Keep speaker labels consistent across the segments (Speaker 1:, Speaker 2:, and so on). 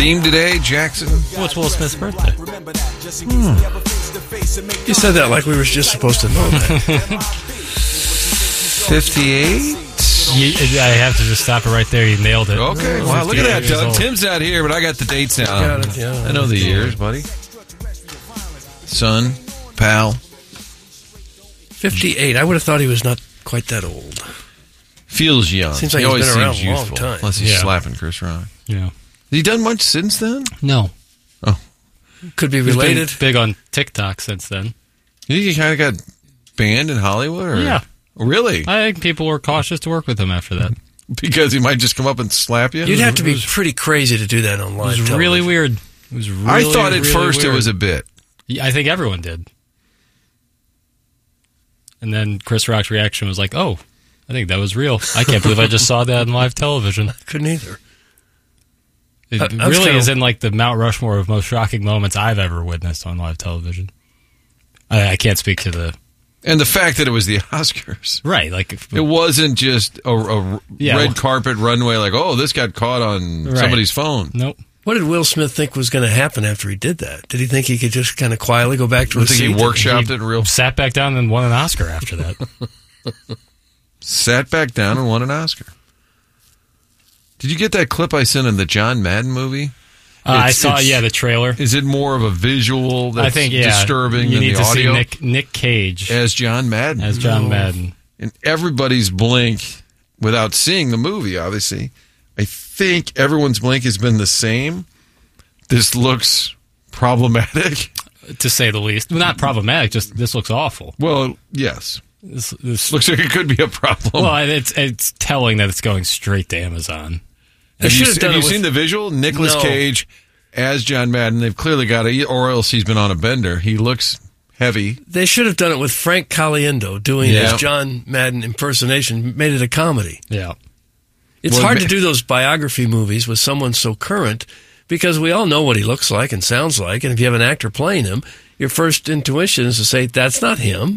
Speaker 1: theme today, Jackson?
Speaker 2: Well, it's Will Smith's birthday.
Speaker 3: You said that like we were just supposed to know that.
Speaker 1: 58?
Speaker 2: I have to just stop it right there. You nailed it.
Speaker 1: Okay, wow, look at that, Doug.
Speaker 2: Old.
Speaker 1: Tim's not here, but I got the dates now.
Speaker 3: Got it, yeah.
Speaker 1: I know the years, buddy. Son, pal.
Speaker 3: 58. I would have thought he was not quite that old.
Speaker 1: Feels young.
Speaker 3: Seems like
Speaker 1: he
Speaker 3: he's
Speaker 1: always
Speaker 3: been around
Speaker 1: seems
Speaker 3: a long
Speaker 1: youthful,
Speaker 3: time.
Speaker 1: unless he's
Speaker 2: Yeah.
Speaker 1: slapping Chris Rock.
Speaker 2: Yeah.
Speaker 1: Has he done much since then?
Speaker 2: No.
Speaker 1: Oh.
Speaker 3: Could be
Speaker 2: He's been
Speaker 3: related.
Speaker 2: big on TikTok since then.
Speaker 1: You think he kind of got banned in Hollywood? Or?
Speaker 2: Yeah.
Speaker 1: Really?
Speaker 2: I think people were cautious to work with him after that.
Speaker 1: Because he might just come up and slap you?
Speaker 3: You'd have to be pretty crazy to do that on
Speaker 2: It
Speaker 3: live
Speaker 2: was
Speaker 3: television.
Speaker 2: really weird. It was really,
Speaker 1: I thought at
Speaker 2: really
Speaker 1: first
Speaker 2: weird.
Speaker 1: it was a bit.
Speaker 2: Yeah, I think everyone did. And then Chris Rock's reaction was like, oh, I think that was real. I can't believe I just saw that on live television.
Speaker 3: Couldn't either.
Speaker 2: It
Speaker 3: I was
Speaker 2: really
Speaker 3: kinda-
Speaker 2: is in like the Mount Rushmore of most shocking moments I've ever witnessed on live television. I can't speak to the...
Speaker 1: And the fact that it was the Oscars.
Speaker 2: Right, like...
Speaker 1: It wasn't just a
Speaker 2: Yeah.
Speaker 1: red carpet runway like, oh, this got caught on
Speaker 2: Right.
Speaker 1: somebody's phone.
Speaker 2: Nope.
Speaker 3: What did Will Smith think was going to happen after he did that? Did he think he could just kind of quietly go back to
Speaker 1: I
Speaker 3: his
Speaker 1: think he
Speaker 3: seat?
Speaker 1: workshopped it real.
Speaker 2: Sat back down and won an Oscar after that.
Speaker 1: Sat back down and won an Oscar. Did you get that clip I sent in the John Madden movie?
Speaker 2: I
Speaker 1: It's-
Speaker 2: saw,
Speaker 1: it's-
Speaker 2: the trailer.
Speaker 1: Is it more of a visual that's
Speaker 2: I think,
Speaker 1: disturbing
Speaker 2: you
Speaker 1: than
Speaker 2: need
Speaker 1: the
Speaker 2: to
Speaker 1: audio?
Speaker 2: see Nick Cage
Speaker 1: As John Madden.
Speaker 2: as John Madden.
Speaker 1: In everybody's blink, without seeing the movie, obviously, I think everyone's blink has been the same. This looks problematic.
Speaker 2: To say the least. Not problematic, just this looks awful.
Speaker 1: Well, yes.
Speaker 2: This
Speaker 1: Looks like it could be a problem.
Speaker 2: well, it's telling that it's going straight to Amazon.
Speaker 3: They should have done
Speaker 1: have
Speaker 3: it
Speaker 1: you
Speaker 3: with-
Speaker 1: seen the visual? Nicolas
Speaker 3: No.
Speaker 1: Cage as John Madden. They've clearly got it, or else he's been on a bender. He looks heavy.
Speaker 3: They should have done it with Frank Caliendo doing
Speaker 1: Yeah.
Speaker 3: his John Madden impersonation, made it a comedy.
Speaker 2: Yeah.
Speaker 3: It's
Speaker 1: Well,
Speaker 3: hard
Speaker 1: ma-
Speaker 3: to do those biography movies with someone so current because we all know what he looks like and sounds like. And if you have an actor playing him, your first intuition is to say, that's not him.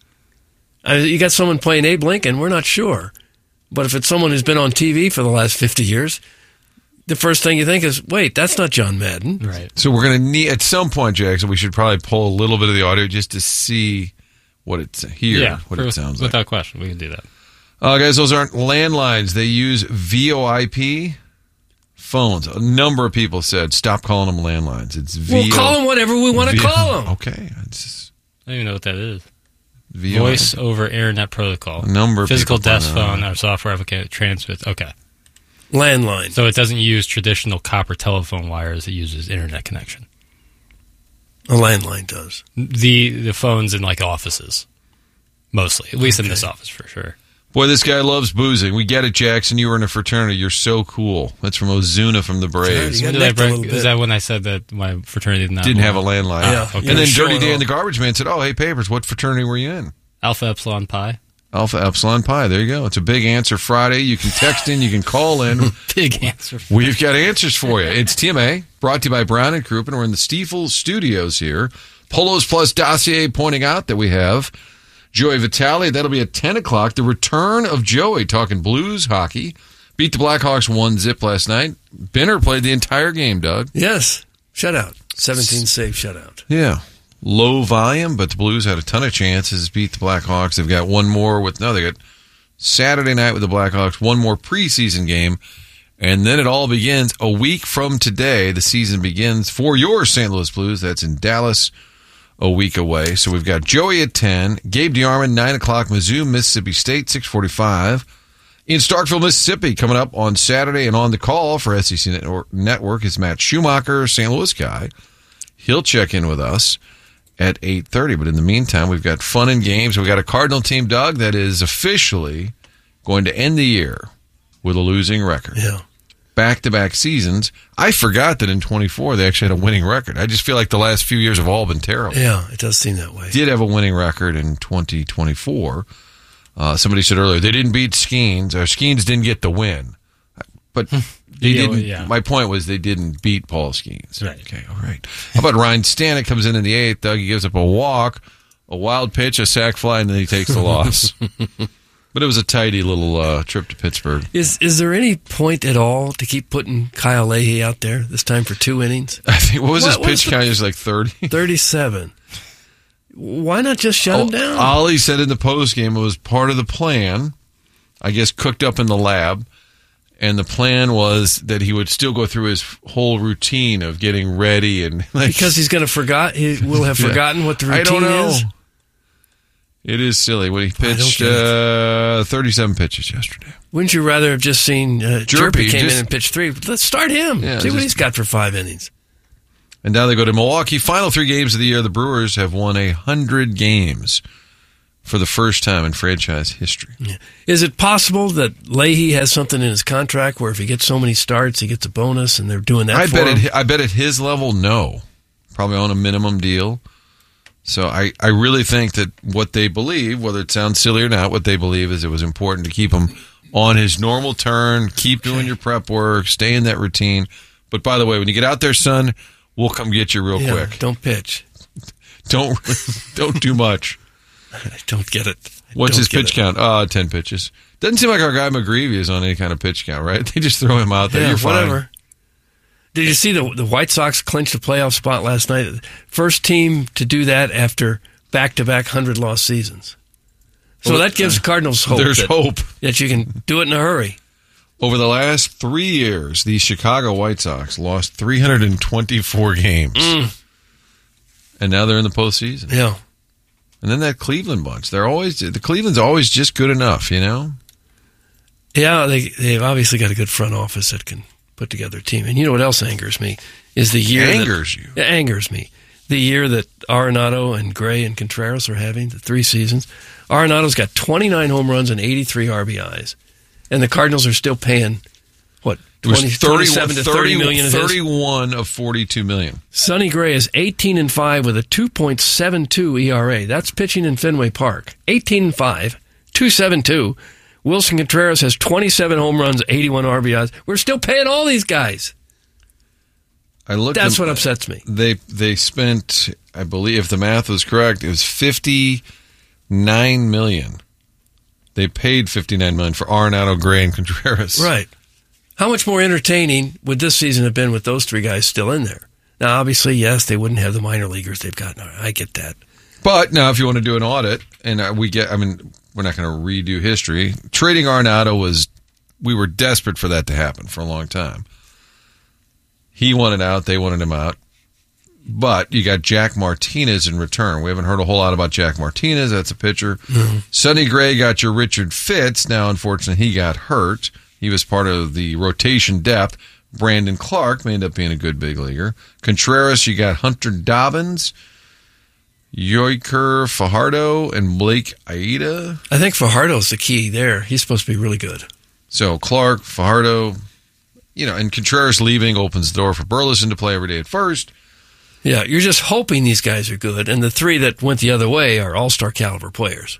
Speaker 3: You got someone playing Abe Lincoln, we're not sure. But if it's someone who's been on TV for the last 50 years, the first thing you think is, wait, that's not John Madden.
Speaker 2: Right.
Speaker 1: So we're going to need, at some point, Jackson, we should probably pull a little bit of the audio just to see what it's what it sounds like.
Speaker 2: Without question, we can do that.
Speaker 1: Guys, those aren't landlines. They use VoIP phones. A number of people said, stop calling them landlines. It's
Speaker 3: We'll call them whatever we want to call them.
Speaker 1: Okay. It's just
Speaker 2: I don't even know what that is.
Speaker 1: VoIP.
Speaker 2: Voice over Internet Protocol.
Speaker 1: A number of
Speaker 2: Physical
Speaker 1: people
Speaker 2: desk
Speaker 1: put it
Speaker 2: phone
Speaker 1: on.
Speaker 2: or software application transmits. Okay.
Speaker 3: Landline.
Speaker 2: So it doesn't use traditional copper telephone wires. It uses internet connection.
Speaker 3: A landline does.
Speaker 2: The phones in like offices. Mostly. At least in this office for sure.
Speaker 1: Boy, this guy loves boozing. We get it, Jackson. You were in a fraternity. You're so cool. That's from Ozuna from the Braves.
Speaker 3: You
Speaker 2: When
Speaker 3: got
Speaker 2: did I
Speaker 3: nicked a
Speaker 2: break,
Speaker 3: little bit.
Speaker 2: is that when I said that my fraternity
Speaker 1: Didn't have a landline.
Speaker 3: Yeah.
Speaker 1: And
Speaker 3: You were
Speaker 1: then
Speaker 3: showing
Speaker 1: Dirty Dan
Speaker 3: off.
Speaker 1: the garbage man said, oh, hey, Papers, what fraternity were you in?
Speaker 2: Alpha Epsilon Pi?
Speaker 1: Alpha Epsilon Pi. There you go. It's a big answer Friday. You can text in. You can call in.
Speaker 2: Big answer.
Speaker 1: We've got answers for you. It's TMA, brought to you by Brown and Crouppen. We're in the Stiefel studios here. Polos Plus dossier pointing out that we have Joey Vitale. That'll be at 10 o'clock. The return of Joey talking Blues hockey. Beat the Blackhawks 1-0 last night. Benner played the entire game, Doug.
Speaker 3: Yes. Shutout. 17 save shutout.
Speaker 1: Yeah. Low volume, but the Blues had a ton of chances. Beat the Blackhawks. They've got one more they got Saturday night with the Blackhawks, one more preseason game. And then it all begins a week from today. The season begins for your St. Louis Blues. That's in Dallas a week away. So we've got Joey at 10, Gabe DeArmond, 9 o'clock, Mizzou, Mississippi State, 6:45. In Starkville, Mississippi, coming up on Saturday and on the call for SEC Network is Matt Schumacher, St. Louis guy. He'll check in with us at 8:30. But in the meantime, we've got fun and games. We've got a Cardinal team, Doug, that is officially going to end the year with a losing record.
Speaker 3: Yeah.
Speaker 1: Back-to-back seasons. I forgot that in 24 they actually had a winning record. I just feel like the last few years have all been terrible.
Speaker 3: Yeah, it does seem that way.
Speaker 1: Did have a winning record in 2024. Somebody said earlier they didn't beat Skeens, or Skeens didn't get the win. But they
Speaker 2: Yeah,
Speaker 1: didn't.
Speaker 2: yeah.
Speaker 1: My point was they didn't beat Paul Skeens.
Speaker 2: Right.
Speaker 1: Okay, all right. How about Ryan Stanek comes in the 8th, Doug? He gives up a walk, a wild pitch, a sac fly, and then he takes the loss. But it was a tidy little trip to Pittsburgh.
Speaker 3: Is there any point at all to keep putting Kyle Leahy out there this time for 2 innings?
Speaker 1: I think what was his pitch count? He was like 30.
Speaker 3: 37. Why not just shut him down?
Speaker 1: Ollie said in the postgame it was part of the plan, I guess cooked up in the lab, and the plan was that he would still go through his whole routine of getting ready and
Speaker 3: because he's going to he will have forgotten what the routine
Speaker 1: I don't know.
Speaker 3: is.
Speaker 1: It is silly when he pitched 37 pitches yesterday.
Speaker 3: Wouldn't you rather have just seen Jerpy came in and pitched 3? Let's start him. See what he's got for 5 innings.
Speaker 1: And now they go to Milwaukee. Final 3 games of the year. The Brewers have won 100 games for the first time in franchise history.
Speaker 3: Yeah. Is it possible that Leahy has something in his contract where if he gets so many starts, he gets a bonus, and they're doing that for him?
Speaker 1: I bet at his level, no. Probably on a minimum deal. So I really think that what they believe, whether it sounds silly or not, what they believe is it was important to keep him on his normal turn, keep doing your prep work, stay in that routine. But by the way, when you get out there, son, we'll come get you real quick.
Speaker 3: Don't pitch.
Speaker 1: Don't do much.
Speaker 3: I don't get it.
Speaker 1: What's his pitch count? 10 pitches. Doesn't seem like our guy McGreevy is on any kind of pitch count, right? They just throw him out there.
Speaker 3: Yeah,
Speaker 1: You're fine.
Speaker 3: whatever. Did you see the White Sox clinch the playoff spot last night? First team to do that after back-to-back 100-loss seasons. So that gives the Cardinals hope.
Speaker 1: There's hope.
Speaker 3: That you can do it in a hurry.
Speaker 1: Over the last 3 years, the Chicago White Sox lost 324 games. And now they're in the postseason.
Speaker 3: Yeah.
Speaker 1: And then that Cleveland bunch. The Cleveland's always just good enough, you know?
Speaker 3: Yeah, they've obviously got a good front office that can put together a team. And you know what else angers me? Is the year
Speaker 1: It
Speaker 3: angers me. The year that Arenado and Gray and Contreras are having, the 3 seasons. Arenado's got 29 home runs and 83 RBIs. And the Cardinals are still paying, what, 27 to 30 million?
Speaker 1: 31 of 42 million.
Speaker 3: Sonny Gray is 18-5 with a 2.72 ERA. That's pitching in Fenway Park. 18-5, 2.72. Wilson Contreras has 27 home runs, 81 RBIs. We're still paying all these guys. That's what upsets me.
Speaker 1: They spent, I believe, if the math was correct, it was $59 million. They paid $59 million for Arenado, Gray, and Contreras.
Speaker 3: Right. How much more entertaining would this season have been with those 3 guys still in there? Now, obviously, yes, they wouldn't have the minor leaguers they've got now. I get that.
Speaker 1: But now, if you want to do an audit, and we're not going to redo history. Trading Arenado we were desperate for that to happen for a long time. He wanted out, they wanted him out. But you got Jack Martinez in return. We haven't heard a whole lot about Jack Martinez. That's a pitcher. Mm-hmm. Sonny Gray got your Richard Fitz. Now, unfortunately, he got hurt. He was part of the rotation depth. Brandon Clark may end up being a good big leaguer. Contreras, you got Hunter Dobbins, Yoiker Fajardo, and Blake Aida.
Speaker 3: I think Fajardo's the key there. He's supposed to be really good.
Speaker 1: So Clark, Fajardo, and Contreras leaving opens the door for Burleson to play every day at first.
Speaker 3: Yeah, you're just hoping these guys are good, and the 3 that went the other way are all-star caliber players.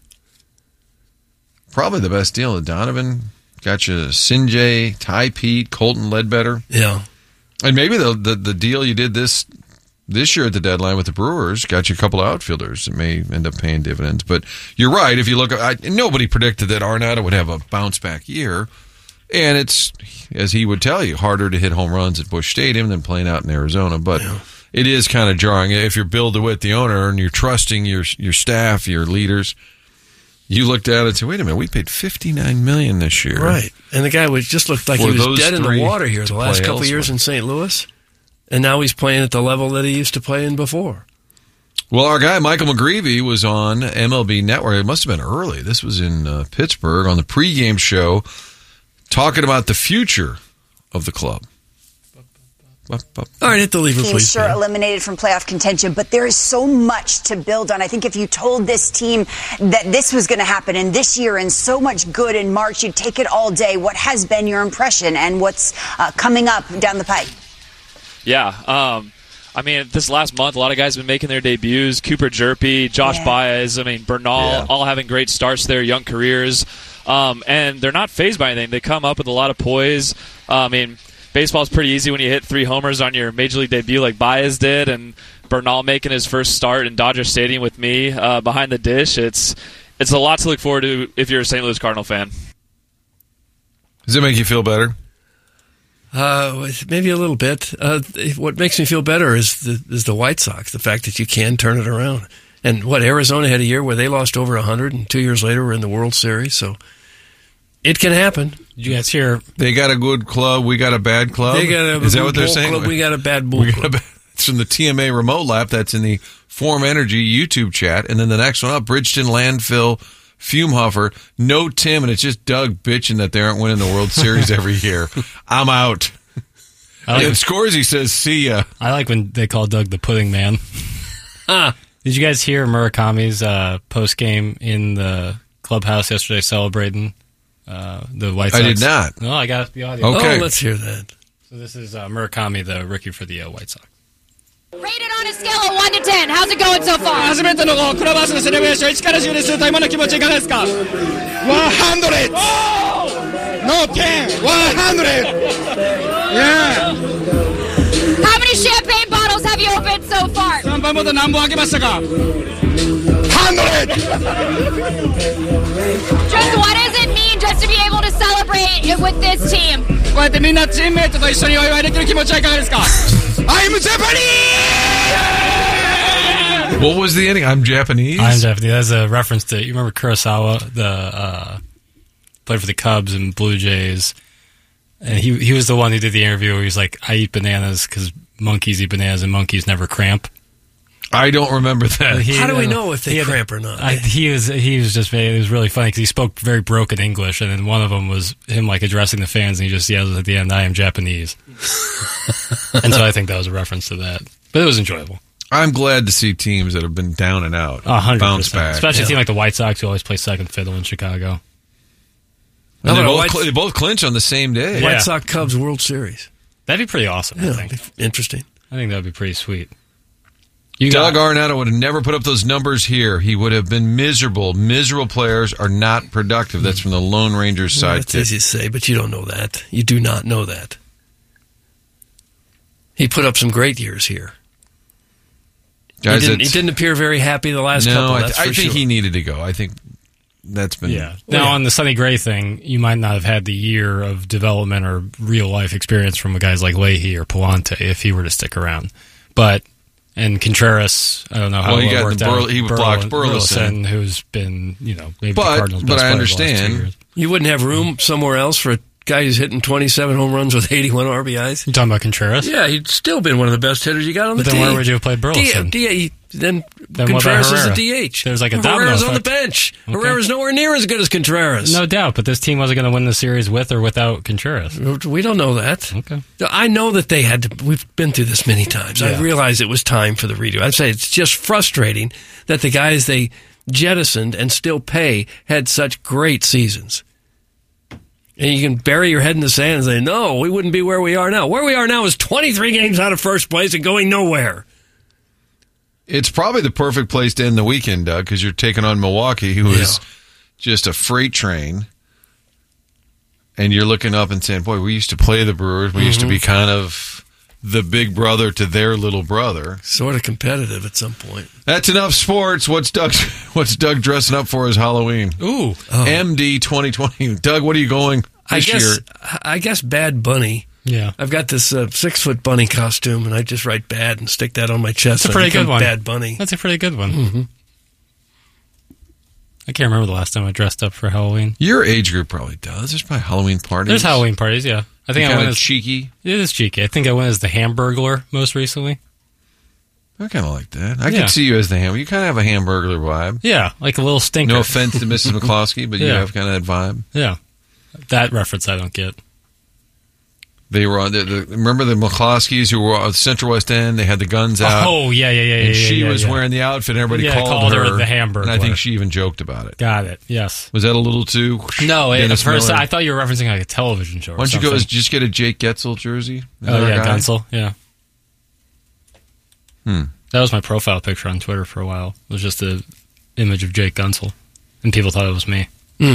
Speaker 1: Probably the best deal. Donovan got you Sinjay, Ty Pete, Colton Ledbetter.
Speaker 3: Yeah.
Speaker 1: And maybe the deal you did this year at the deadline with the Brewers got you a couple of outfielders that may end up paying dividends. But you're right. If you look, nobody predicted that Arenado would have a bounce-back year. And it's, as he would tell you, harder to hit home runs at Busch Stadium than playing out in Arizona. But it is kind of jarring. If you're Bill DeWitt, the owner, and you're trusting your staff, your leaders, you looked at it and said, wait a minute, we paid $59 million this year.
Speaker 3: Right. And the guy just looked like he was dead in the water here the last couple of years in St. Louis. And now he's playing at the level that he used to play in before.
Speaker 1: Well, our guy, Michael McGreevy, was on MLB Network. It must have been early. This was in Pittsburgh on the pregame show, talking about the future of the club.
Speaker 3: All right, hit the lever, please.
Speaker 4: Sure, eliminated from playoff contention, but there is so much to build on. I think if you told this team that this was going to happen in this year and so much good in March, you'd take it all day. What has been your impression and what's coming up down the pike?
Speaker 5: Yeah, this last month, a lot of guys have been making their debuts. Cooper Jerpy, Josh Baez, Bernal, all having great starts to their young careers. And they're not fazed by anything. They come up with a lot of poise. Baseball's pretty easy when you hit 3 homers on your Major League debut like Baez did, and Bernal making his first start in Dodger Stadium with me behind the dish. It's it's a lot to look forward to if you're a St. Louis Cardinal fan.
Speaker 1: Does it make you feel better?
Speaker 3: Maybe a little bit. What makes me feel better is the White Sox, the fact that you can turn it around. And Arizona had a year where they lost over 100, and 2 years later we're in the World Series, so it can happen.
Speaker 2: Did you guys hear?
Speaker 1: They got a good club, we got a bad club?
Speaker 3: Is that what they're saying? Club, we got a bad bull club.
Speaker 1: It's from the TMA remote lap. That's in the Form Energy YouTube chat. And then the next one up, Bridgeton Landfill Fume Huffer. No Tim, and it's just Doug bitching that they aren't winning the World Series every year. I'm out. And Scorsese says, see ya.
Speaker 2: I like when they call Doug the Pudding Man. Did you guys hear Murakami's post-game in the clubhouse yesterday celebrating the White Sox?
Speaker 1: I did not.
Speaker 2: No, I got the audio.
Speaker 1: Okay.
Speaker 3: Oh, let's hear that.
Speaker 2: So this is Murakami, the rookie for the White Sox.
Speaker 6: Rated on a scale of 1 to 10. How's it going so far?
Speaker 7: 初めてのクラブハウスのセレブレーション1から10ですると今の気持ちいかがですか ?100! No 10! 100! Yeah!
Speaker 6: How many champagne bottles have you opened so far?
Speaker 7: 3杯ボトル何本開けましたか ?100!
Speaker 6: Just what does it mean just to be able to celebrate with this team?
Speaker 7: こうやってみんなチームメイトと一緒にお祝いできる気持ちはいかがですか I'm Japanese!
Speaker 1: What was the ending? I'm Japanese?
Speaker 2: I'm Japanese. That's a reference to, you remember Kurosawa, the played for the Cubs and Blue Jays, and he was the one who did the interview where he's like, I eat bananas because monkeys eat bananas and monkeys never cramp.
Speaker 1: I don't remember that.
Speaker 3: How do we know if they cramp or not?
Speaker 2: He was just, it was really funny because he spoke very broken English, and then one of them was him like addressing the fans, and he just yells at the end, I am Japanese. And so I think that was a reference to that. But it was enjoyable.
Speaker 1: I'm glad to see teams that have been down and out
Speaker 2: 100%.
Speaker 1: bounce back.
Speaker 2: Especially a team like the White Sox who always play second fiddle in Chicago.
Speaker 1: And they both clinch on the same day.
Speaker 3: White Sox Cubs World Series.
Speaker 2: That'd be pretty awesome, I think.
Speaker 3: Interesting.
Speaker 2: I think that would be pretty sweet.
Speaker 1: Doug Arenado would have never put up those numbers here. He would have been miserable. Miserable players are not productive. That's from the Lone Ranger's side.
Speaker 3: That's easy to say, but you don't know that. You do not know that. He put up some great years here.
Speaker 1: Guys,
Speaker 3: he didn't appear very happy the last couple.
Speaker 1: I think he needed to go. I think that's been...
Speaker 2: Yeah. Now, on the Sonny Gray thing, you might not have had the year of development or real-life experience from guys like Leahy or Palante if he were to stick around. And Contreras, I don't know how it worked out.
Speaker 1: He blocked Burleson,
Speaker 2: who's been, maybe the Cardinals' best
Speaker 1: player
Speaker 2: I
Speaker 1: understand.
Speaker 2: The last 2 years.
Speaker 3: You wouldn't have room somewhere else for a guy who's hitting 27 home runs with 81 RBIs?
Speaker 2: You talking about Contreras?
Speaker 3: Yeah, he'd still been one of the best hitters you got on the team.
Speaker 2: Then where would you have played Burleson?
Speaker 3: Then Contreras is a DH.
Speaker 2: There's like a domino
Speaker 3: Herrera's
Speaker 2: effect
Speaker 3: on the bench. Okay. Herrera's nowhere near as good as Contreras.
Speaker 2: No doubt, but this team wasn't going to win the series with or without Contreras.
Speaker 3: We don't know that.
Speaker 2: Okay.
Speaker 3: I know that they had to. We've been through this many times. Yeah. I realize it was time for the redo. I'd say it's just frustrating that the guys they jettisoned and still pay had such great seasons. And you can bury your head in the sand and say, no, we wouldn't be where we are now. Where we are now is 23 games out of first place and going nowhere.
Speaker 1: It's probably the perfect place to end the weekend, Doug, because you're taking on Milwaukee, who is just a freight train. And you're looking up and saying, boy, we used to play the Brewers. We used to be kind of the big brother to their little brother.
Speaker 3: Sort of competitive at some point.
Speaker 1: That's enough sports. What's Doug dressing up for as Halloween?
Speaker 2: Ooh.
Speaker 1: MD 2020. Doug, what are you going this year?
Speaker 3: I guess Bad Bunny.
Speaker 2: Yeah.
Speaker 3: I've got this 6-foot bunny costume, and I just write bad and stick that on my chest.
Speaker 2: That's a pretty good one.
Speaker 3: Bad Bunny.
Speaker 2: That's a pretty good one.
Speaker 3: Mm-hmm.
Speaker 2: I can't remember the last time I dressed up for Halloween.
Speaker 1: Your age group probably does. There's probably Halloween parties.
Speaker 2: There's Halloween parties, yeah. I think I went as
Speaker 1: cheeky.
Speaker 2: It is cheeky. I think I went as the Hamburglar most recently.
Speaker 1: I kind of like that. I could see you as the Ham. You kind of have a Hamburglar vibe.
Speaker 2: Yeah, like a little stinker.
Speaker 1: No offense to Mrs. McCloskey, but you have kind of that vibe.
Speaker 2: Yeah, that reference I don't get.
Speaker 1: They were on remember the McCloskeys who were on Central West End? They had the guns out.
Speaker 2: Oh, yeah.
Speaker 1: And she was wearing the outfit, and everybody called her
Speaker 2: the Hamburglar.
Speaker 1: And I think she even joked about it.
Speaker 2: Got it, yes.
Speaker 1: Was that a little too...
Speaker 2: No, at first I thought you were referencing like a television show or
Speaker 1: Why don't you go just get a Jake Getzel jersey?
Speaker 2: Gunsel, yeah. That was my profile picture on Twitter for a while. It was just the image of Jake Gunsel, and people thought it was me.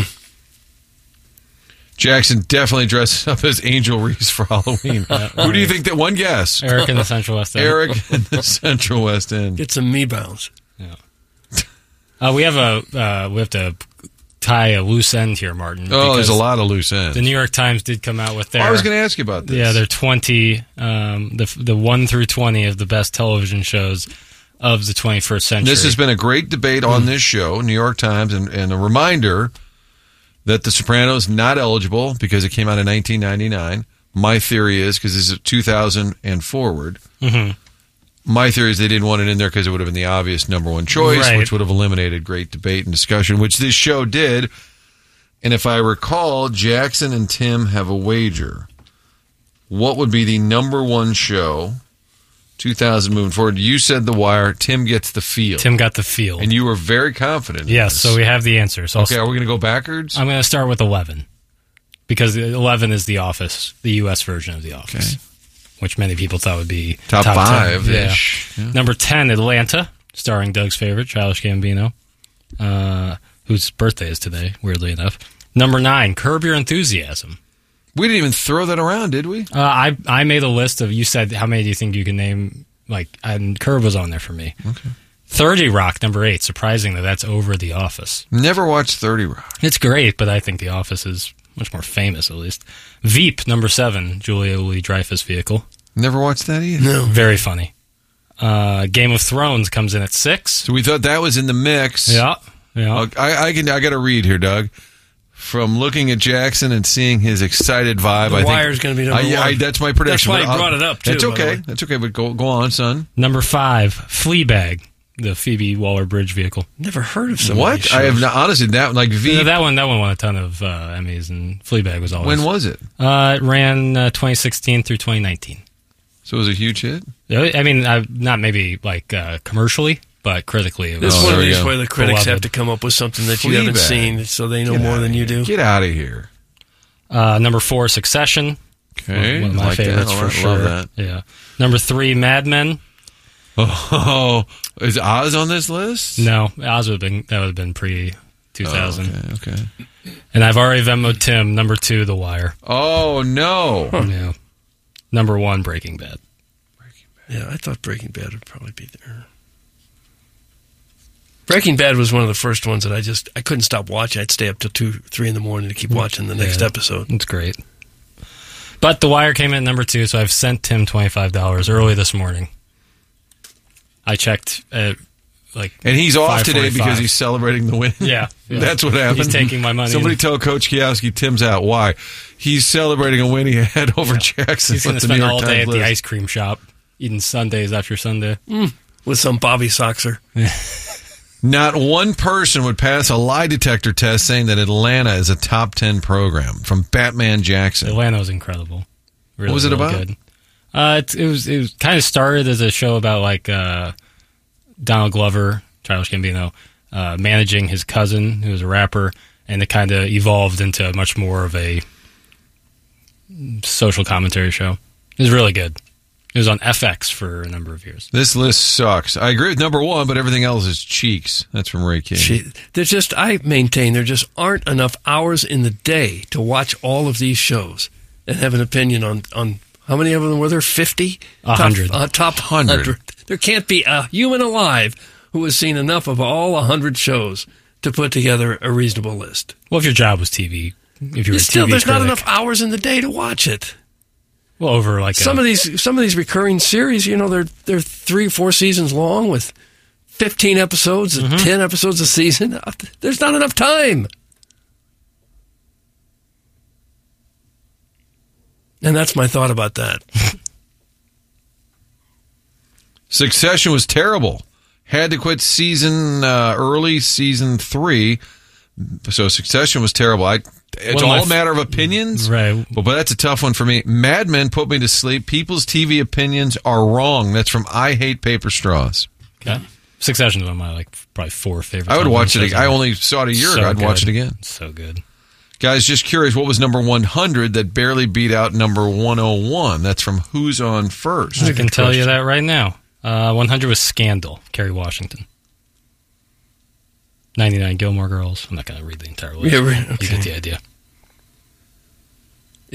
Speaker 1: Jackson definitely dresses up as Angel Reese for Halloween. Who do you think that... One guess.
Speaker 2: Eric in the Central West End.
Speaker 1: Eric in the Central West End.
Speaker 3: Get some me bounce.
Speaker 2: Yeah. We have to tie a loose end here, Martin.
Speaker 1: Oh, there's a lot of loose ends.
Speaker 2: The New York Times did come out with their...
Speaker 1: I was going to ask you about this.
Speaker 2: Yeah, their 20, the 1 through 20 of the best television shows of the 21st century.
Speaker 1: This has been a great debate on this show, New York Times, and a reminder that The Sopranos not eligible because it came out in 1999. My theory is, because this is 2000 and forward, my theory is they didn't want it in there because it would have been the obvious number one choice,
Speaker 2: Right.
Speaker 1: which would have eliminated great debate and discussion, which this show did. And if I recall, Jackson and Tim have a wager. What would be the number one show, 2000 moving forward? You said The Wire. Tim gets the field.
Speaker 2: Tim got the field.
Speaker 1: And you were very confident in
Speaker 2: Yes,
Speaker 1: this.
Speaker 2: so we have the answer. So
Speaker 1: Okay, are we going to go backwards?
Speaker 2: I'm going to start with 11 because 11 is The Office, the U.S. version of The Office, which many people thought would be
Speaker 1: Top
Speaker 2: 10.
Speaker 1: five-ish.
Speaker 2: Yeah. Number 10, Atlanta, starring Doug's favorite, Childish Gambino, whose birthday is today, weirdly enough. Number 9, Curb Your Enthusiasm.
Speaker 1: We didn't even throw that around, did we?
Speaker 2: I made a list of, you said, how many do you think you can name? And Curb was on there for me.
Speaker 1: Okay.
Speaker 2: 30 Rock, number 8. Surprisingly, that's over The Office.
Speaker 1: Never watched 30 Rock.
Speaker 2: It's great, but I think The Office is much more famous, at least. Veep, number 7, Julia Louis-Dreyfus vehicle.
Speaker 1: Never watched that either.
Speaker 3: No.
Speaker 2: Very funny. Game of Thrones comes in at 6.
Speaker 1: So we thought that was in the mix.
Speaker 2: Yeah.
Speaker 1: I got to read here, Doug. From looking at Jackson and seeing his excited vibe,
Speaker 3: The
Speaker 1: I think
Speaker 3: Wire's going to be number one.
Speaker 1: that's my prediction.
Speaker 3: That's why he brought it up, too,
Speaker 1: That's
Speaker 3: by the
Speaker 1: okay.
Speaker 3: way.
Speaker 1: That's okay. But go on, son.
Speaker 2: Number 5, Fleabag, the Phoebe Waller-Bridge vehicle.
Speaker 3: Never heard of some of
Speaker 1: What?
Speaker 3: these
Speaker 1: I have
Speaker 3: shows.
Speaker 1: not, honestly that V.
Speaker 2: That one won a ton of Emmys, and Fleabag was always.
Speaker 1: When was it?
Speaker 2: It ran 2016 through 2019.
Speaker 1: So it was a huge hit.
Speaker 2: I mean, not maybe commercially, but critically. It was
Speaker 3: This is one
Speaker 1: there
Speaker 3: of
Speaker 1: we
Speaker 3: these
Speaker 1: go.
Speaker 3: where the critics
Speaker 2: Beloved.
Speaker 3: have to come up with something that you haven't
Speaker 1: Fleabag.
Speaker 3: seen, so they know
Speaker 1: Get
Speaker 3: more
Speaker 1: outta
Speaker 3: than you
Speaker 1: here.
Speaker 3: do.
Speaker 1: Get out of here.
Speaker 2: Number 4, Succession.
Speaker 1: Okay.
Speaker 2: One of my
Speaker 1: like
Speaker 2: favorites
Speaker 1: that.
Speaker 2: for
Speaker 1: Love
Speaker 2: sure.
Speaker 1: that.
Speaker 2: Yeah. Number 3, Mad Men.
Speaker 1: Oh, is Oz on this list?
Speaker 2: No, Oz would have been pre 2000.
Speaker 1: Okay.
Speaker 2: And I've already Venmoed Tim. Number 2, The Wire.
Speaker 1: Oh no.
Speaker 2: Yeah. Number 1, Breaking Bad.
Speaker 3: Yeah, I thought Breaking Bad would probably be there. Breaking Bad was one of the first ones that I couldn't stop watching. I'd stay up till 2, 3 in the morning to keep watching the next episode.
Speaker 2: It's great. But The Wire came in at number 2, so I've sent Tim $25 early this morning. I checked at
Speaker 1: And he's off today
Speaker 2: 5:45.
Speaker 1: because he's celebrating the win.
Speaker 2: Yeah.
Speaker 1: That's what happened.
Speaker 2: He's taking my money.
Speaker 1: Somebody tell Coach Kiowski Tim's out. Why? He's celebrating a win he had over Jackson.
Speaker 2: He's going to spend all day at the ice cream shop eating sundaes after Sunday.
Speaker 3: With some Bobby Soxer.
Speaker 1: Not one person would pass a lie detector test saying that Atlanta is a top 10 program from Batman Jackson.
Speaker 2: Atlanta was incredible. Really,
Speaker 1: What was it
Speaker 2: really
Speaker 1: about?
Speaker 2: Good. It was kind of started as a show about Donald Glover, Childish Gambino, managing his cousin who was a rapper, and it kind of evolved into much more of a social commentary show. It was really good. It was on FX for a number of years.
Speaker 1: This list sucks. I agree with number 1, but everything else is cheeks. That's from Ray King.
Speaker 3: I maintain there just aren't enough hours in the day to watch all of these shows and have an opinion on how many of them were there? 50?
Speaker 2: 100.
Speaker 3: Top 100. There can't be a human alive who has seen enough of all 100 shows to put together a reasonable list.
Speaker 2: Well, if your job was TV, if you were a
Speaker 3: Still,
Speaker 2: TV
Speaker 3: there's not
Speaker 2: critic.
Speaker 3: enough hours in the day to watch it.
Speaker 2: Well, over
Speaker 3: Some of these recurring series, they're 3 or 4 seasons long with 15 episodes, 10 episodes a season. There's not enough time. And that's my thought about that.
Speaker 1: Succession was terrible. Had to quit early season 3. So Succession was terrible. It's all a matter of opinions,
Speaker 2: right?
Speaker 1: But that's a tough one for me. Mad Men put me to sleep. People's TV opinions are wrong. That's from I Hate Paper Straws.
Speaker 2: Okay. Succession is one of my probably 4 favorites.
Speaker 1: I would watch it again. I only saw it a year ago. I'd watch it again.
Speaker 2: So good.
Speaker 1: Guys, just curious, what was number 100 that barely beat out number 101? That's from Who's On First.
Speaker 2: I can tell you that right now. 100 was Scandal, Kerry Washington. 99 Gilmore Girls. I'm not going to read the entire list.
Speaker 3: Yeah, right,
Speaker 2: You get the idea.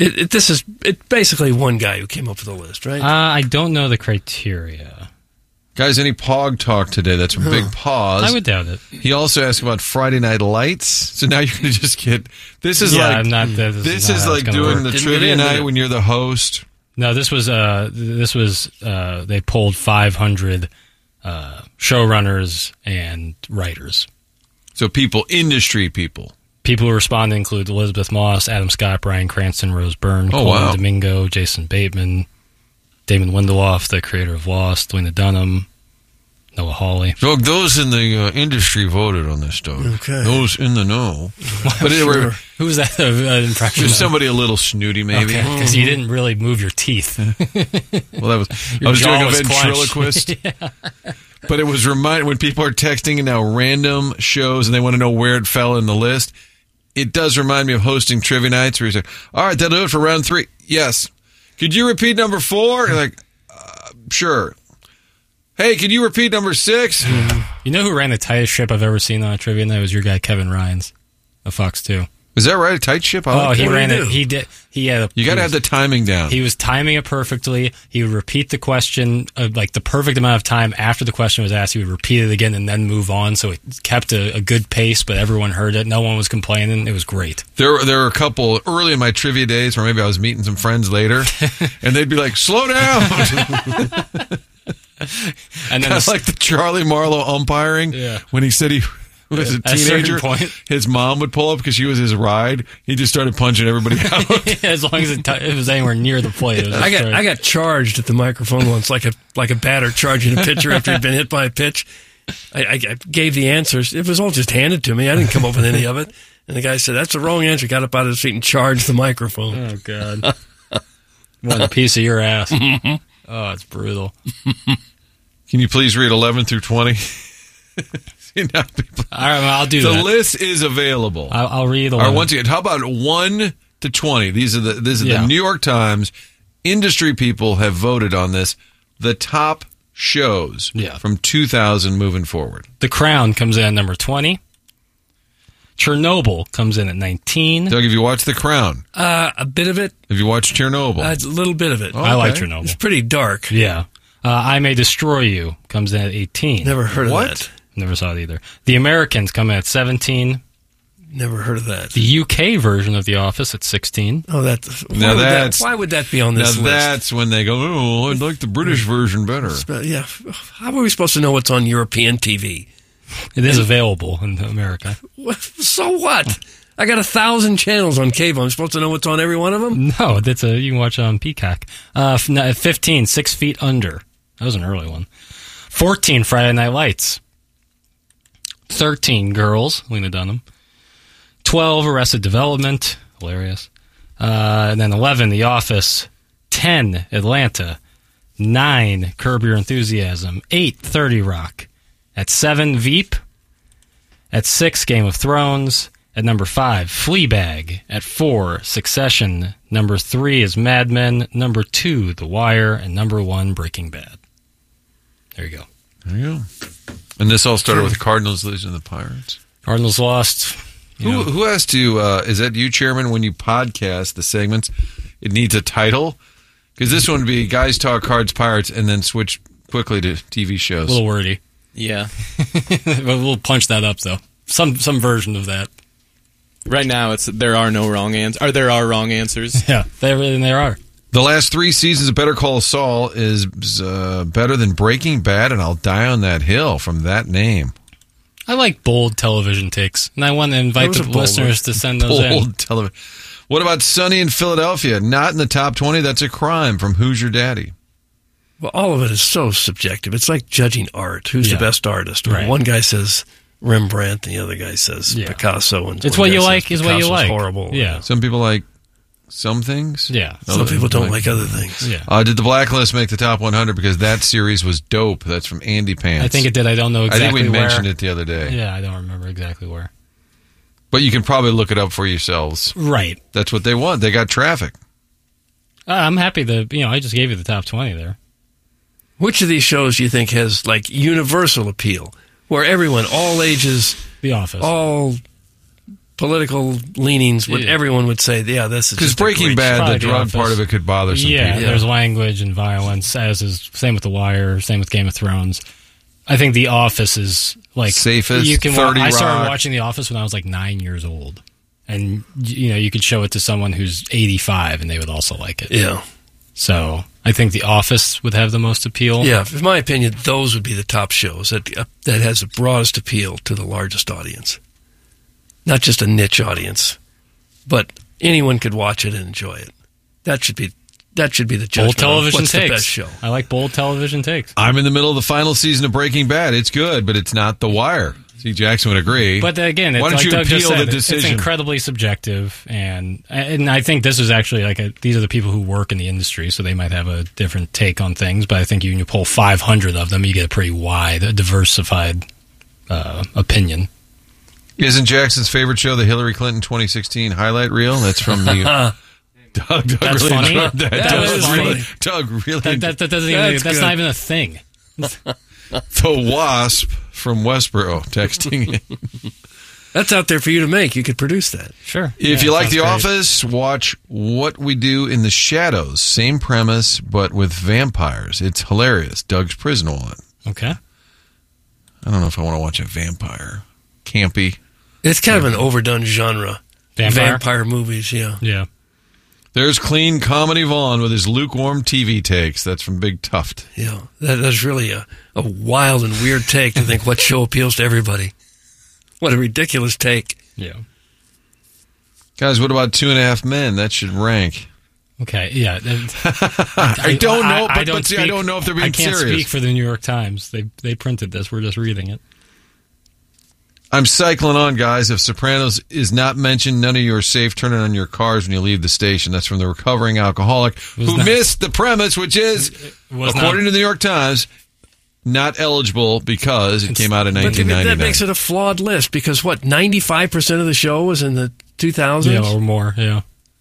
Speaker 3: It's basically one guy who came up with the list, right?
Speaker 2: I don't know the criteria.
Speaker 1: Guys, any Pog talk today? That's a big pause.
Speaker 2: I would doubt it.
Speaker 1: He also asked about Friday Night Lights. So now you're going to just get... This is
Speaker 2: Yeah,
Speaker 1: like
Speaker 2: I'm not-
Speaker 1: this
Speaker 2: not
Speaker 1: is
Speaker 2: how
Speaker 1: like
Speaker 2: it's gonna
Speaker 1: doing
Speaker 2: work.
Speaker 1: the
Speaker 3: Didn't
Speaker 1: trivia
Speaker 3: get in, did
Speaker 1: night
Speaker 3: it?
Speaker 1: when you're the host.
Speaker 2: No, this was they polled 500 showrunners and writers.
Speaker 1: So industry people.
Speaker 2: People who responded include Elizabeth Moss, Adam Scott, Bryan Cranston, Rose Byrne,
Speaker 1: Oh,
Speaker 2: Colin
Speaker 1: wow.
Speaker 2: Domingo, Jason Bateman, Damon Lindelof, the creator of Lost, Lena Dunham, Noah Hawley.
Speaker 1: Doug, those in the industry voted on this, Doug.
Speaker 3: Okay.
Speaker 1: Those in the know. But
Speaker 3: Sure.
Speaker 2: Who was that impression?
Speaker 1: Just somebody a little snooty, maybe.
Speaker 2: Because you didn't really move your teeth.
Speaker 1: Well, that was
Speaker 2: Your
Speaker 1: I was
Speaker 2: jaw
Speaker 1: doing a
Speaker 2: was clenched.
Speaker 1: ventriloquist. But it was when people are texting now random shows and they want to know where it fell in the list. It does remind me of hosting trivia nights where you say, "All right, that'll do it for round 3." Yes. Could you repeat number 4? You're like, sure. Hey, could you repeat number 6?
Speaker 2: You know who ran the tightest ship I've ever seen on a trivia night? It was your guy Kevin Ryans of Fox 2.
Speaker 1: Is that right? A tight ship? I like
Speaker 2: He
Speaker 1: that.
Speaker 2: ran
Speaker 3: do you
Speaker 2: it.
Speaker 3: do?
Speaker 2: He did. He had.
Speaker 1: You got to have the timing down.
Speaker 2: He was timing it perfectly. He would repeat the question like the perfect amount of time after the question was asked. He would repeat it again and then move on. So it kept a good pace, but everyone heard it. No one was complaining. It was great.
Speaker 1: There were a couple early in my trivia days where maybe I was meeting some friends later, and they'd be like, "Slow down."
Speaker 2: And then
Speaker 1: Kind of like the Charlie Marlowe umpiring.
Speaker 2: Yeah.
Speaker 1: When he said he was a
Speaker 2: At a certain
Speaker 1: teenager,
Speaker 2: point.
Speaker 1: his mom would pull up because she was his ride. He just started punching everybody out.
Speaker 2: as long as it was anywhere near the plate. It was
Speaker 3: I got charged at the microphone once, like a batter charging a pitcher after he'd been hit by a pitch. I gave the answers. It was all just handed to me. I didn't come up with any of it. And the guy said, "That's the wrong answer." Got up out of his seat and charged the microphone.
Speaker 2: Oh God! What a piece of your ass! Oh, it's brutal.
Speaker 1: Can you please read 11 through 20? See, now people,
Speaker 2: All right, well, I'll do
Speaker 1: the
Speaker 2: that.
Speaker 1: list is available.
Speaker 2: I'll read.
Speaker 1: Or
Speaker 2: 11.
Speaker 1: once again, how about 1 to 20? These are the
Speaker 2: Yeah.
Speaker 1: New York Times industry people have voted on this. The top shows from 2000 moving forward.
Speaker 2: The Crown comes in at number 20. Chernobyl comes in at 19.
Speaker 1: Doug, have you watched The Crown?
Speaker 3: A bit of it,
Speaker 1: Have you watched Chernobyl?
Speaker 3: a little bit of it.
Speaker 1: Oh.
Speaker 2: I like
Speaker 1: okay.
Speaker 2: Chernobyl.
Speaker 3: It's pretty dark.
Speaker 2: Yeah. I May Destroy You comes in at 18.
Speaker 3: Never heard
Speaker 1: What?
Speaker 3: of that.
Speaker 2: Never saw it either. The Americans come in at 17.
Speaker 3: Never heard of that.
Speaker 2: The UK version of The Office at 16.
Speaker 3: Oh, why would that be on
Speaker 1: Now
Speaker 3: this list?
Speaker 1: that's when they go, "Oh, I'd like the British version better."
Speaker 3: Yeah. How are we supposed to know what's on European TV?
Speaker 2: It is available in America.
Speaker 3: So what? I got 1,000 channels on cable. I'm supposed to know what's on every one of them?
Speaker 2: No, you can watch it on Peacock. 15, 6 Feet Under. That was an early one. 14, Friday Night Lights. 13, Girls, Lena Dunham. 12, Arrested Development. Hilarious. And then 11, The Office. 10, Atlanta. 9, Curb Your Enthusiasm. 8, 30 Rock. At 7, Veep. At 6, Game of Thrones. At number 5, Fleabag. At 4, Succession. Number 3 is Mad Men. Number 2, The Wire. And number 1, Breaking Bad. There you go.
Speaker 1: There you go. And this all started with the Cardinals losing to the Pirates.
Speaker 2: Cardinals lost.
Speaker 1: Who has to, is that you, Chairman, when you podcast the segments, it needs a title? Because this one would be Guys Talk Cards Pirates and then switch quickly to TV shows.
Speaker 2: A little wordy.
Speaker 8: Yeah.
Speaker 2: We'll punch that up, though. Some version of that.
Speaker 8: Right now, it's there are no wrong answers. Or there are wrong answers.
Speaker 2: Yeah, there are.
Speaker 1: The last 3 seasons of Better Call Saul is better than Breaking Bad, and I'll die on that hill from that name.
Speaker 2: I like bold television takes, and I want to invite
Speaker 3: Those
Speaker 2: the
Speaker 3: are bold
Speaker 2: listeners
Speaker 3: ones.
Speaker 2: to send those in.
Speaker 1: Bold television. What about Sunny in Philadelphia? Not in the top 20. That's a crime from Who's Your Daddy?
Speaker 3: Well, all of it is so subjective. It's like judging art. Who's
Speaker 2: Yeah.
Speaker 3: the best artist?
Speaker 2: Right.
Speaker 3: One guy says Rembrandt, and the other guy says
Speaker 2: Yeah.
Speaker 3: Picasso. And
Speaker 2: It's
Speaker 3: one
Speaker 2: what you
Speaker 3: guy
Speaker 2: like
Speaker 3: says
Speaker 2: is what you
Speaker 3: Picasso's
Speaker 2: like.
Speaker 3: horrible.
Speaker 2: Yeah.
Speaker 1: Some people like some things.
Speaker 2: Yeah.
Speaker 3: Some people don't like other things.
Speaker 2: Yeah.
Speaker 1: Did the Blacklist make the top 100? Because that series was dope. That's from Andy Pants.
Speaker 2: I think it did. I don't know exactly
Speaker 1: I think we
Speaker 2: where.
Speaker 1: mentioned it the other day.
Speaker 2: Yeah, I don't remember exactly where.
Speaker 1: But you can probably look it up for yourselves.
Speaker 2: Right.
Speaker 1: That's what they want. They got traffic.
Speaker 2: I'm happy that, I just gave you the top 20 there.
Speaker 3: Which of these shows do you think has like universal appeal, where everyone, all ages,
Speaker 2: The Office.
Speaker 3: all political leanings, everyone would say, yeah, this is
Speaker 1: because Breaking Bad, the drug part of it could bother some people.
Speaker 2: There's language and violence, as is same with The Wire, same with Game of Thrones. I think The Office is like
Speaker 1: safest.
Speaker 2: You can.
Speaker 1: 30
Speaker 2: I started
Speaker 1: Rock.
Speaker 2: watching The Office when I was like 9 years old, and you could show it to someone who's 85, and they would also like it.
Speaker 3: Yeah.
Speaker 2: So I think The Office would have the most appeal.
Speaker 3: Yeah, in my opinion, those would be the top shows that has the broadest appeal to the largest audience. Not just a niche audience, but anyone could watch it and enjoy it. That should be the judgment.
Speaker 2: Bold television
Speaker 3: What's
Speaker 2: takes.
Speaker 3: the best show?
Speaker 2: I like bold television takes.
Speaker 1: I'm in the middle of the final season of Breaking Bad. It's good, but it's not The Wire. See, Jackson would agree.
Speaker 2: But again,
Speaker 1: why don't
Speaker 2: like
Speaker 1: you
Speaker 2: Doug just
Speaker 1: appeal
Speaker 2: said,
Speaker 1: the decision?
Speaker 2: It's incredibly subjective, and I think this is actually these are the people who work in the industry, so they might have a different take on things. But I think when you pull 500 of them, you get a pretty wide, diversified opinion.
Speaker 1: Isn't Jackson's favorite show the Hillary Clinton 2016 highlight reel? That's from the. Doug
Speaker 2: That's
Speaker 1: really
Speaker 2: funny.
Speaker 1: enjoyed that.
Speaker 2: That was funny.
Speaker 1: Doug really.
Speaker 2: That doesn't even. That's not even a thing.
Speaker 1: The Wasp from Westboro texting in.
Speaker 3: That's out there for you to make. You could produce that.
Speaker 2: Sure.
Speaker 1: If you like The
Speaker 2: sounds great.
Speaker 1: Office, watch What We Do in the Shadows. Same premise, but with vampires. It's hilarious. Doug's prison one.
Speaker 2: Okay.
Speaker 1: I don't know if I want to watch a vampire. Campy.
Speaker 3: It's kind of an overdone genre. Vampire movies, yeah.
Speaker 2: Yeah.
Speaker 1: There's Clean Comedy Vaughn with his lukewarm TV takes. That's from Big Tuft.
Speaker 3: Yeah. That's really a wild and weird take to think what show appeals to everybody. What a ridiculous take.
Speaker 2: Yeah.
Speaker 1: Guys, what about 2.5 Men? That should rank.
Speaker 2: Okay. Yeah.
Speaker 1: I don't know, but I don't know if they're being
Speaker 2: I can't
Speaker 1: serious.
Speaker 2: speak for the New York Times. They printed this. We're just reading it.
Speaker 1: I'm cycling on, guys. If Sopranos is not mentioned, none of you are safe turning on your cars when you leave the station. That's from the recovering alcoholic who missed the premise, which is, according to the New York Times, not eligible because it came out in 1999.
Speaker 3: That makes it a flawed list because, 95% of the show was in the 2000s?
Speaker 2: Yeah, or more, yeah.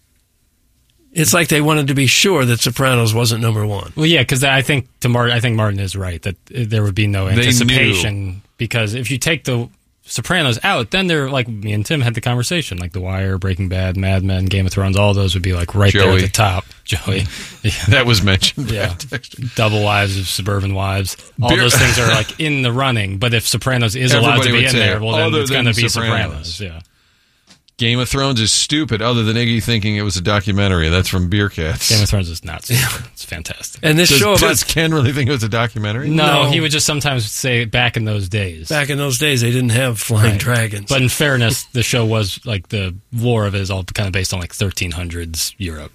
Speaker 3: It's like they wanted to be sure that Sopranos wasn't number one.
Speaker 2: Well, yeah, because I think Martin is right that there would be no anticipation because if you take the Sopranos out, then they're like me and Tim had the conversation, like The Wire, Breaking Bad, Mad Men, Game of Thrones, all those would be like right there at the top. Joey, yeah.
Speaker 1: That was mentioned.
Speaker 2: Yeah, Double Wives of Suburban Wives, all those things are like in the running. But if Sopranos is allowed to be in there, well, then it's going to be Sopranos. Yeah.
Speaker 1: Game of Thrones is stupid, other than Iggy thinking it was a documentary. That's from Beer Cats.
Speaker 2: Game of Thrones is not stupid. It's fantastic.
Speaker 3: And this show
Speaker 1: does Ken really think it was a documentary?
Speaker 2: No, he would just sometimes say back in those days.
Speaker 3: Back in those days, they didn't have flying dragons.
Speaker 2: But in fairness, the show was like the lore of it is all kind of based on like 1300s Europe.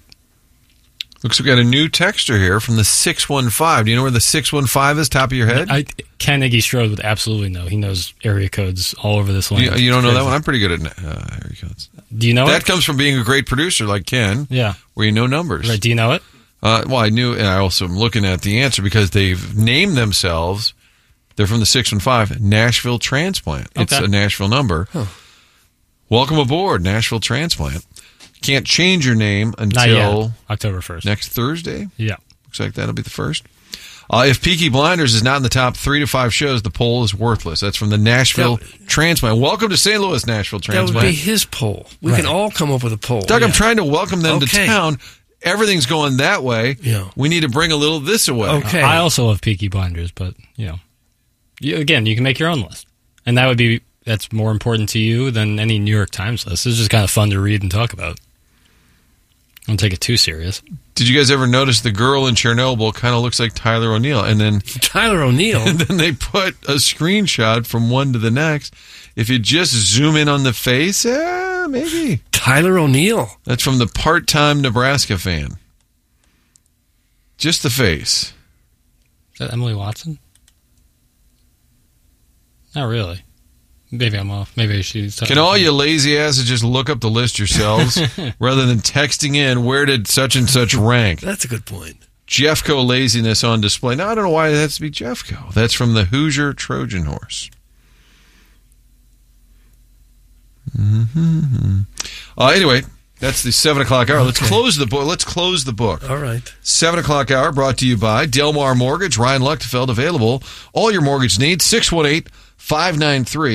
Speaker 1: Looks like we got a new texture here from the 615. Do you know where the 615 is, top of your head?
Speaker 2: Ken Iggy Strode would absolutely know. He knows area codes all over this land.
Speaker 1: You don't know that one? I'm pretty good at area codes.
Speaker 2: Do you know
Speaker 1: that comes from being a great producer like Ken.
Speaker 2: Yeah.
Speaker 1: Where you know numbers.
Speaker 2: Right. Do you know it?
Speaker 1: Well, I knew, and I also am looking at the answer because they've named themselves. They're from the 615, Nashville Transplant. Okay. It's a Nashville number. Huh. Welcome aboard, Nashville Transplant. Can't change your name until
Speaker 2: October 1st.
Speaker 1: Next Thursday?
Speaker 2: Yeah.
Speaker 1: Looks like that'll be the first. If Peaky Blinders is not in the top 3 to 5 shows, the poll is worthless. That's from the Nashville Transplant. Welcome to St. Louis, Nashville Transplant.
Speaker 3: That would be his poll. We can all come up with a poll.
Speaker 1: Doug, I'm trying to welcome them to town. Everything's going that way.
Speaker 3: Yeah.
Speaker 1: We need to bring a little this away.
Speaker 3: Okay.
Speaker 2: I also love Peaky Blinders, but, again, you can make your own list. And that's more important to you than any New York Times list. It's just kind of fun to read and talk about. Don't take it too serious.
Speaker 1: Did you guys ever notice the girl in Chernobyl kind of looks like Tyler O'Neill? And then
Speaker 3: Tyler O'Neill?
Speaker 1: And then they put a screenshot from one to the next. If you just zoom in on the face, maybe.
Speaker 3: Tyler O'Neill.
Speaker 1: That's from the part-time Nebraska fan. Just the face.
Speaker 2: Is that Emily Watson? Not really. Maybe I'm off. Maybe she's...
Speaker 1: Can all you lazy asses just look up the list yourselves rather than texting in, where did such and such rank?
Speaker 3: That's a good point.
Speaker 1: Jeffco laziness on display. Now, I don't know why it has to be Jeffco. That's from the Hoosier Trojan Horse. Anyway, that's the 7 o'clock hour. Let's close the book.
Speaker 3: All right.
Speaker 1: 7 o'clock hour brought to you by Delmar Mortgage. Ryan Luchtefeld available. All your mortgage needs. 618-593-3533.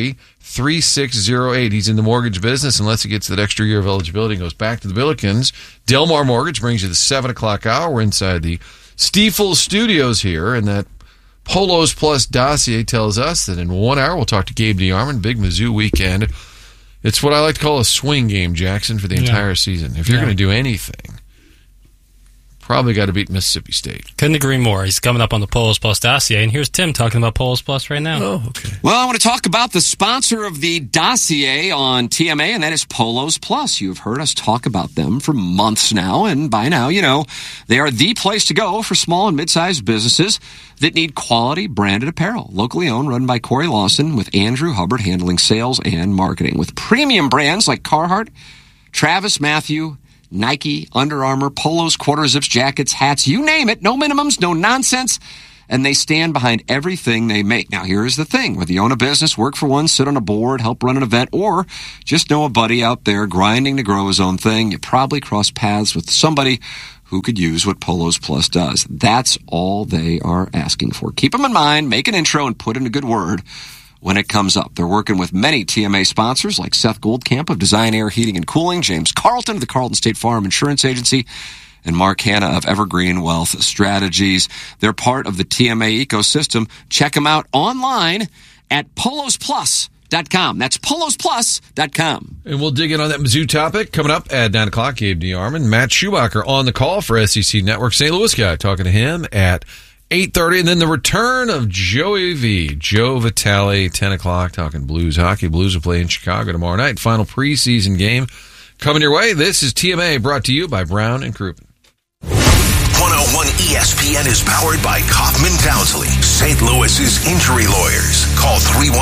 Speaker 1: 3608. He's in the mortgage business unless he gets that extra year of eligibility and goes back to the Billikens. Delmar Mortgage brings you the 7 o'clock hour. We're inside the Stiefel studios here, and that Polos Plus dossier tells us that in 1 hour we'll talk to Gabe DeArmond. Big Mizzou weekend. It's what I like to call a swing game, Jackson, for the entire season. If you're going to do anything, probably got to beat Mississippi State.
Speaker 2: Couldn't agree more. He's coming up on the Polos Plus dossier, and here's Tim talking about Polos Plus right now.
Speaker 3: Oh, okay.
Speaker 9: Well, I want to talk about the sponsor of the dossier on TMA, and that is Polos Plus. You've heard us talk about them for months now, and by now, you know, they are the place to go for small and mid-sized businesses that need quality branded apparel. Locally owned, run by Corey Lawson, with Andrew Hubbard handling sales and marketing. With premium brands like Carhartt, Travis Matthew, Nike, Under Armour, polos, quarter zips, jackets, hats, you name it. No minimums, no nonsense. And they stand behind everything they make. Now, here's the thing. Whether you own a business, work for one, sit on a board, help run an event, or just know a buddy out there grinding to grow his own thing, you probably cross paths with somebody who could use what Polos Plus does. That's all they are asking for. Keep them in mind, make an intro, and put in a good word when it comes up. They're working with many TMA sponsors like Seth Goldcamp of Design Air Heating and Cooling, James Carlton of the Carlton State Farm Insurance Agency, and Mark Hanna of Evergreen Wealth Strategies. They're part of the TMA ecosystem. Check them out online at polosplus.com. That's polosplus.com.
Speaker 1: And we'll dig in on that Mizzou topic coming up at 9 o'clock. Gabe DeArmond, Matt Schumacher on the call for SEC Network. St. Louis guy talking to him at 8:30, and then the return of Joey V. Joe Vitale, 10 o'clock, talking Blues hockey. Blues will play in Chicago tomorrow night. Final preseason game coming your way. This is TMA, brought to you by Brown and Crouppen.
Speaker 10: 101 ESPN is powered by Kaufman Townsley, St. Louis's injury lawyers. Call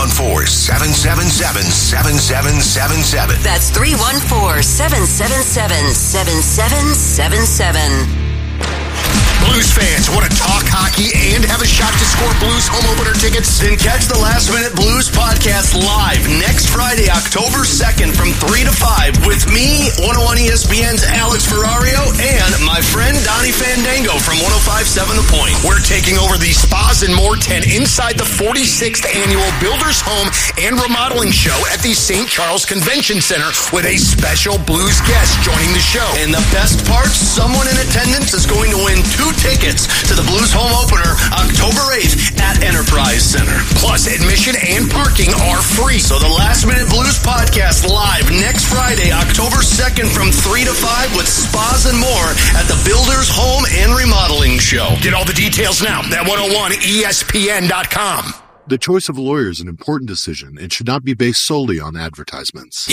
Speaker 10: 314-777-7777.
Speaker 11: That's 314-777-7777.
Speaker 10: Blues fans want to talk hockey and have a shot to score Blues home opener tickets? Then catch the Last Minute Blues podcast live next Friday, October 2nd from 3 to 5 with me, 101 ESPN's Alex Ferrario, and my friend Donnie Fandango from 105.7 The Point. We're taking over the Spas and More 10 inside the 46th annual Builders Home and Remodeling Show at the St. Charles Convention Center with a special Blues guest joining the show. And the best part, someone in attendance is going to win 2 tickets to the Blues home opener October 8th at Enterprise Center. Plus, admission and parking are free. So the Last Minute Blues podcast live next Friday, October 2nd from 3 to 5 with Spas and More at the Builders Home and Remodeling Show. Get all the details now at 101ESPN.com.
Speaker 12: The choice of a lawyer is an important decision and should not be based solely on advertisements.